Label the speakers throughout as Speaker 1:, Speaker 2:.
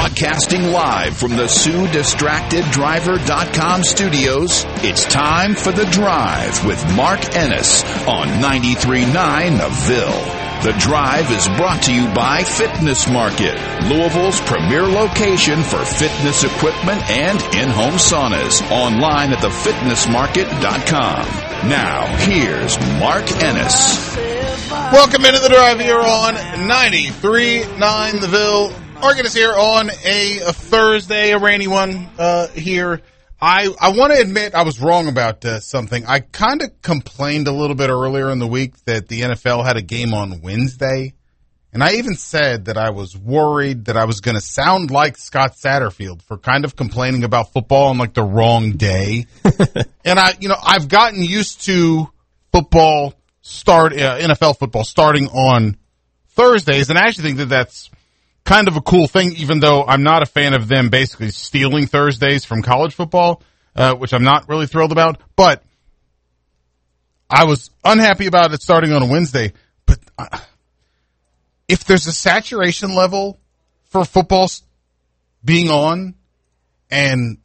Speaker 1: Broadcasting live from the SueDistractedDriver.com studios, it's time for The Drive with Mark Ennis on 93.9 The Ville. The Drive is brought to you by Fitness Market, Louisville's premier location for fitness equipment and in-home saunas. Online at thefitnessmarket.com. Now, here's Mark Ennis.
Speaker 2: Welcome into The Drive here on 93.9 The Ville. Mark Ennis here on a Thursday, a rainy one here. I want to admit I was wrong about something. I kind of complained a little bit earlier in the week that the NFL had a game on Wednesday. And I even said that I was worried that I was going to sound like Scott Satterfield for kind of complaining about football on like the wrong day. And I've gotten used to NFL football starting on Thursdays. And I actually think that that's kind of a cool thing, even though I'm not a fan of them basically stealing Thursdays from college football, which I'm not really thrilled about. But I was unhappy about it starting on a Wednesday. But if there's a saturation level for football being on and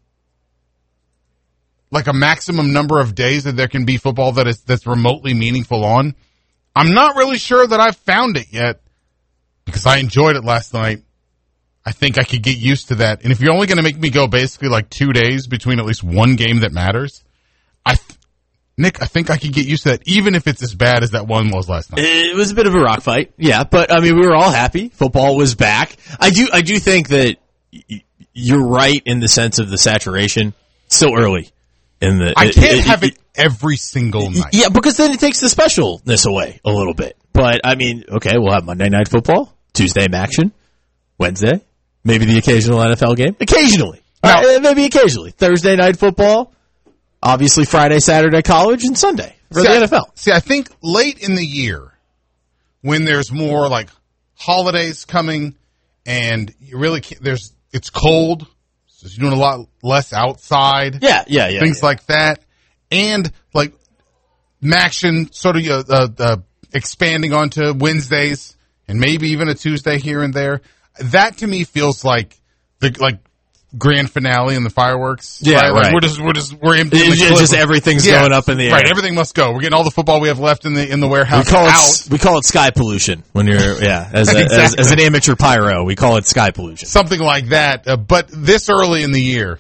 Speaker 2: like a maximum number of days that there can be football that's remotely meaningful on, I'm not really sure that I've found it yet. Because I enjoyed it last night. I think I could get used to that. And if you're only going to make me go basically like 2 days between at least one game that matters, Nick, I think I could get used to that, even if it's as bad as that one was last night.
Speaker 3: It was a bit of a rock fight, yeah. But I mean, we were all happy. Football was back. I do think that you're right in the sense of the saturation. It's still early in the.
Speaker 2: I can't have it every single night.
Speaker 3: Yeah, because then it takes the specialness away a little bit. But, I mean, okay, we'll have Monday Night Football, Tuesday action, Wednesday, maybe the occasional NFL game. Occasionally. Maybe occasionally. Thursday Night Football, obviously Friday, Saturday college, and Sunday for the NFL.
Speaker 2: See, I think late in the year, when there's more, like, holidays coming, and you really can't, it's cold, so you're doing a lot less outside.
Speaker 3: Yeah.
Speaker 2: Things like that. And, like, Maction sort of expanding onto Wednesdays and maybe even a Tuesday here and there. That to me feels like the grand finale and the fireworks.
Speaker 3: Yeah, right.
Speaker 2: We're emptying
Speaker 3: just everything's going up in the air.
Speaker 2: Right, everything must go. We're getting all the football we have left in the warehouse.
Speaker 3: We call it sky pollution when you're as an amateur pyro. We call it sky pollution.
Speaker 2: Something like that. But this early in the year,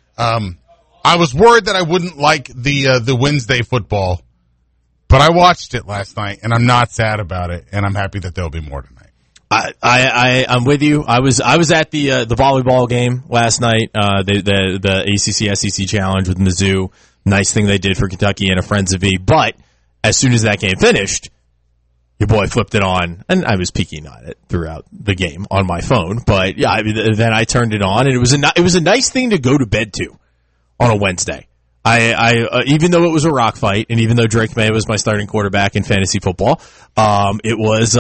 Speaker 2: I was worried that I wouldn't like the Wednesday football. But I watched it last night, and I'm not sad about it, and I'm happy that there'll be more tonight.
Speaker 3: I'm with you. I was at the volleyball game last night, the ACC SEC Challenge with Mizzou. Nice thing they did for Kentucky and a Friends of V. But as soon as that game finished, your boy flipped it on, and I was peeking on it throughout the game on my phone. But yeah, then I turned it on, and it was a nice thing to go to bed to on a Wednesday. I even though it was a rock fight, and even though Drake May was my starting quarterback in fantasy football, it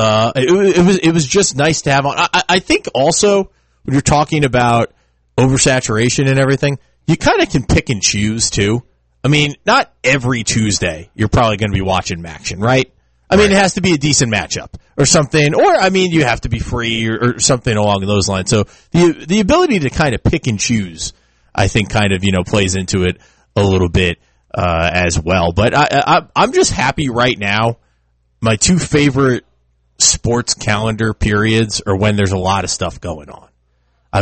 Speaker 3: was just nice to have on. I think also when you're talking about oversaturation and everything, you kind of can pick and choose too. I mean, not every Tuesday you're probably going to be watching Maction, right? I mean, it has to be a decent matchup or something, or I mean, you have to be free or something along those lines. So the ability to kind of pick and choose, I think, kind of plays into it a little bit as well. But I'm just happy right now. My two favorite sports calendar periods are when there's a lot of stuff going on.